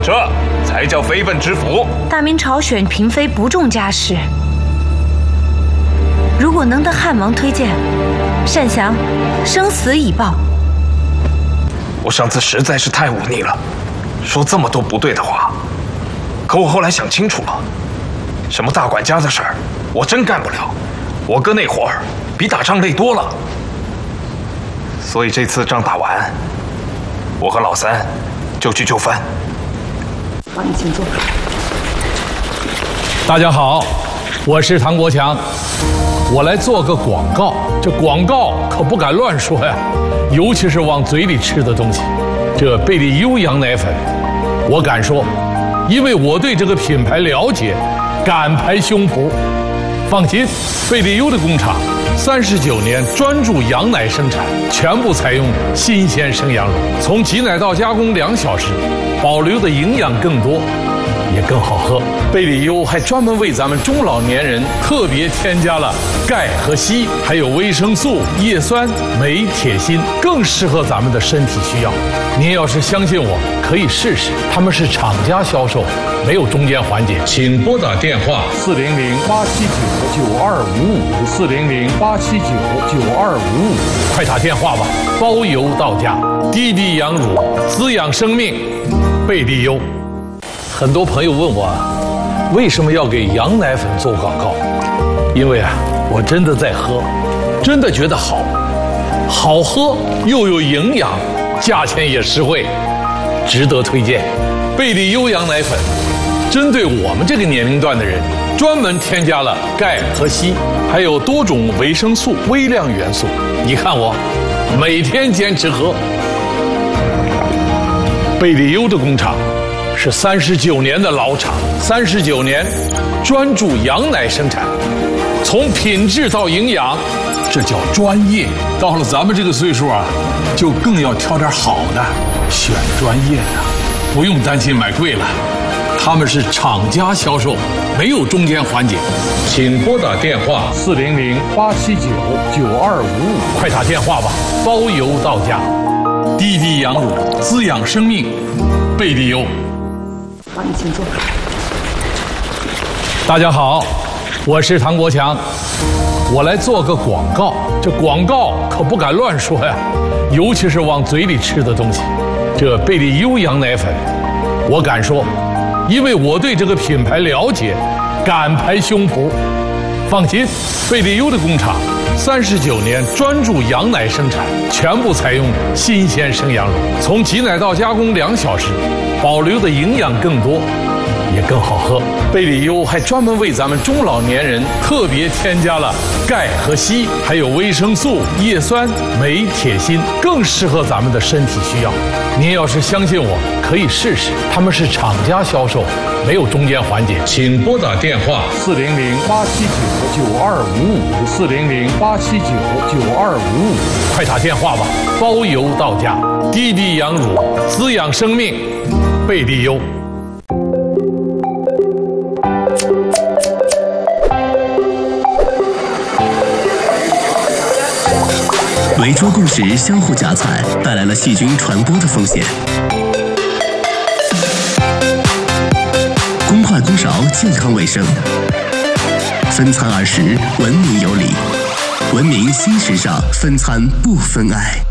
这才叫非分之福。 大明朝选嫔妃不重家世，如果能得汉王推荐，单祥生死以报。 我上次实在是太忤逆了，说这么多不对的话。可我后来想清楚了，什么大管家的事儿，我真干不了。我哥那会儿比打仗累多了。所以这次仗打完，我和老三就去就范。 帮你请坐。 大家好，我是唐国强，我来做个广告。这广告可不敢乱说呀，尤其是往嘴里吃的东西。这贝利优羊奶粉，我敢说，因为我对这个品牌了解，敢拍胸脯。放心，贝利优的工厂39年专注羊奶生产，全部采用新鲜生羊乳，从挤奶到加工2小时，保留的营养更多，也更好喝。贝利优还专门为咱们中老年人特别添加了钙和硒，还有维生素、叶酸、镁、铁、锌，更适合咱们的身体需要。您要是相信我，可以试试，他们是厂家销售，没有中间环节。请拨打电话400-879-9255，400-879-9255，快打电话吧，包邮到家。滴滴羊乳，滋养生命，贝利优。很多朋友问我，为什么要给羊奶粉做广告？因为我真的在喝，真的觉得好喝又有营养，价钱也实惠，值得推荐。贝利优羊奶粉针对我们这个年龄段的人，专门添加了钙和硒，还有多种维生素、微量元素。你看我每天坚持喝。贝利优的工厂是39年的老厂，39年专注羊奶生产，从品质到营养，这叫专业。到了咱们这个岁数就更要挑点好的，选专业的，不用担心买贵了。他们是厂家销售，没有中间环节。请拨打电话400-879-9255，快打电话吧，包邮到家。滴滴羊乳，滋养生命，贝利优。 帮你请坐。 大家好，我是唐国强，我来做个广告。这广告可不敢乱说呀，尤其是往嘴里吃的东西。这贝利优羊奶粉，我敢说，因为我对这个品牌了解，敢拍胸脯。放心，贝利优的工厂39年专注羊奶生产，全部采用新鲜生羊乳，从挤奶到加工2小时，保留的营养更多，也更好喝。贝利优还专门为咱们中老年人特别添加了钙和硒，还有维生素、叶酸、镁、铁、锌，更适合咱们的身体需要。您要是相信我，可以试试，他们是厂家销售，没有中间环节。请拨打电话400-879-9255，400-879-9255，快打电话吧，包邮到家。滴滴羊乳，滋养生命，贝利优。 围桌共识相互夹菜，带来了细菌传播的风险。公筷公勺，健康卫生。分餐20，文明有礼。文明新时尚，分餐不分爱。